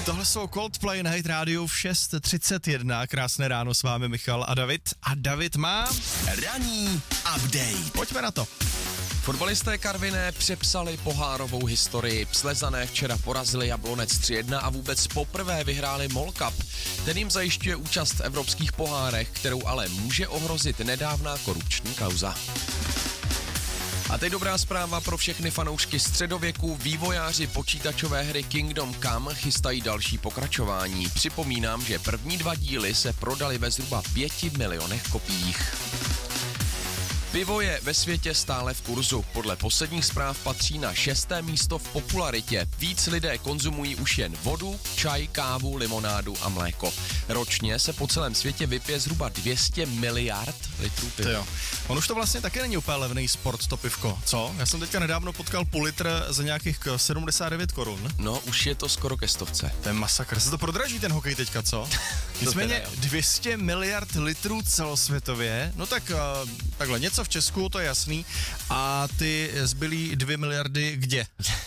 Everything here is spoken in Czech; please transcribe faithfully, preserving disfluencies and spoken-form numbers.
Tohle jsou Coldplay na Hit Radio v šest třicet jedna. Krásné ráno, s vámi Michal a David. A David má ranní update. Pojďme na to. Fotbalisté Karviné přepsali pohárovou historii. Slezané včera porazili Jablonec tři jedna a vůbec poprvé vyhráli MOL Cup. Ten jim zajišťuje účast v evropských pohárech, kterou ale může ohrozit nedávná korupční kauza. A teď dobrá zpráva pro všechny fanoušky středověku. Vývojáři počítačové hry Kingdom Come chystají další pokračování. Připomínám, že první dva díly se prodaly ve zhruba pěti milionech kopiích. Pivo je ve světě stále v kurzu. Podle posledních zpráv patří na šesté místo v popularitě. Víc lidé konzumují už jen vodu, čaj, kávu, limonádu a mléko. Ročně se po celém světě vypije zhruba dvě stě miliard litrů piva. Jo. On už to vlastně také není úplně levný sport, to pivko, co? Já jsem teďka nedávno potkal půl litr za nějakých sedmdesát devět korun. No, už je to skoro ke stovce. To je masakr. Se to prodraží ten hokej teďka, co? Nicméně dvě stě miliard litrů celosvětově, no tak uh, takhle něco v Česku, to je jasný. A ty zbylý dvě miliardy kde?